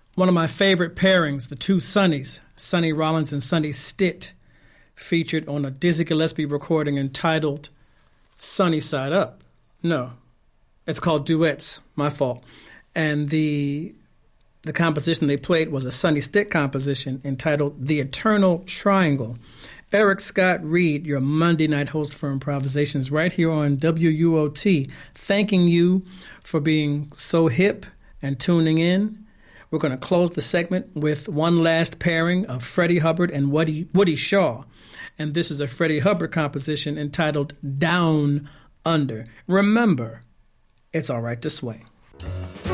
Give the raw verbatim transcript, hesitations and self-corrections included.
One of my favorite pairings, the two Sonnies, Sonny Rollins and Sonny Stitt, featured on a Dizzy Gillespie recording entitled Sunny Side Up. No, it's called Duets, my fault. And the the composition they played was a Sonny Stitt composition entitled The Eternal Triangle. Eric Scott Reed, your Monday night host for Improvisations, right here on W U O T, thanking you for being so hip and tuning in. We're going to close the segment with one last pairing of Freddie Hubbard and Woody, Woody Shaw. And this is a Freddie Hubbard composition entitled Down Under. Remember, it's all right to swing.